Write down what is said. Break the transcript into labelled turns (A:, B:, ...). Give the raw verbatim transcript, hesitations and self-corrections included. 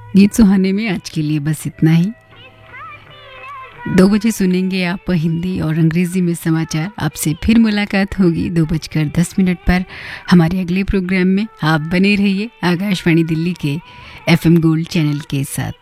A: गीत सुहाने में आज के लिए बस इतना ही। दो बजे सुनेंगे आप हिंदी और अंग्रेजी में समाचार। आपसे फिर मुलाकात होगी दो बजकर दस मिनट पर हमारे अगले प्रोग्राम में। आप बने रहिए आकाशवाणी दिल्ली के एफएम गोल्ड चैनल के साथ।